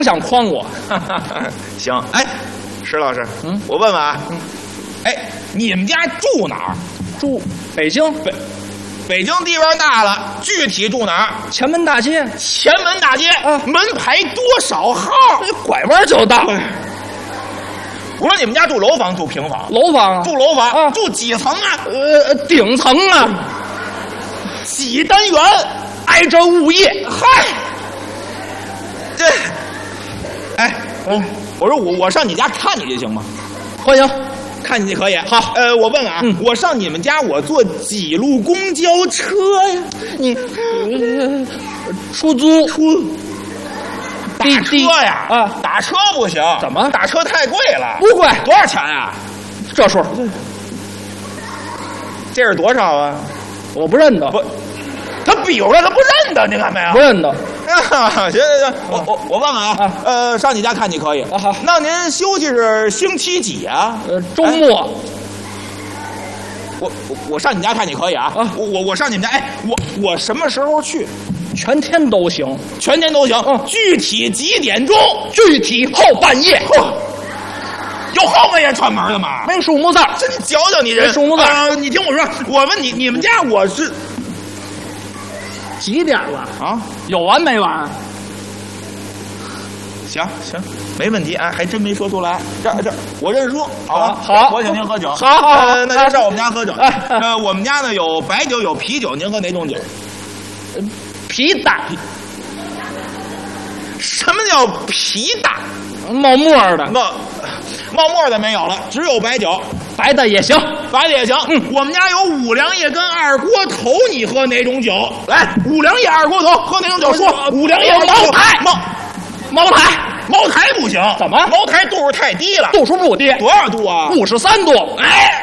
想诓我。 行，哎，石老师，我问问啊，哎，你们家住哪儿？ 住北京北京地方大了，具体住哪儿？ 前门大街， 前门大街，门牌多少号？ 拐弯就到。 我说你们家住楼房住平房？ 楼房啊， 住楼房啊， 住几层啊？ 顶层啊， 几单元？ 挨着物业。 嗨，这，哎，我说我上你家看你去行吗？ 欢迎。 看你去可以。 好， 我问啊，我上你们家我坐几路公交车呀？你出租打车呀？ 啊， 打车不行。 怎么？ 打车太贵了。 不贵， 多少钱呀？ 这数。 这是多少啊？ 我不认得。 不，他比划他不认得，你看没有？ 不认得。 行，我问问啊，上你家看你可以。 好， 那您休息是星期几啊？ 周末。 我上你家看你可以啊。我上你们家，哎，我什么时候去？ 全天都行， 全天都行。具体几点钟？ 具体后半夜。 有后半夜串门的吗？ 没数目字， 真矫情你人。 没数目字。 你听我说，我问你，你们家我是几点了啊？ 有完没完？ 行，没问题啊，还真没说出来。这，我认输，好吧？ 好， 我请您喝酒。 好， 那就上我们家喝酒。我们家呢有白酒有啤酒，您喝哪种酒？ 皮大。 什么叫皮大？ 冒沫的。 冒沫的没有了，只有白酒。 白的也行， 白的也行。我们家有五粮液跟二锅头，你喝哪种酒？来，五粮液、二锅头，喝哪种酒？说。五粮液、 茅台。 茅台不行。 怎么？ 茅台度数太低了。 度数不低。 多少度啊？ 53度。 哎。